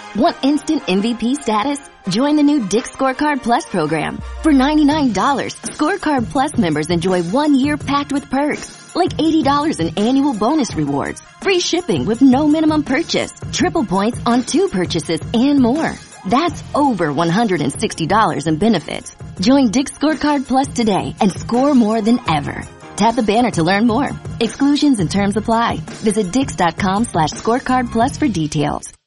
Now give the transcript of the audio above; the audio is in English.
Want instant MVP status? Join the new Dick's Scorecard Plus program. For $99, Scorecard Plus members enjoy 1 year packed with perks, like $80 in annual bonus rewards, free shipping with no minimum purchase, triple points on 2 purchases, and more. That's over $160 in benefits. Join Dick's Scorecard Plus today and score more than ever. Tap the banner to learn more. Exclusions and terms apply. Visit Dix.com/scorecard plus for details.